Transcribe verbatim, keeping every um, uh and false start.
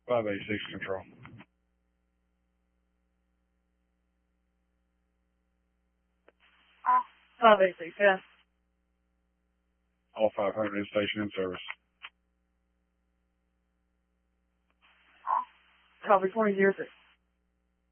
five eighty-six control. five eighty-six, yeah. All five hundred is station in service. Copy twenty zero six.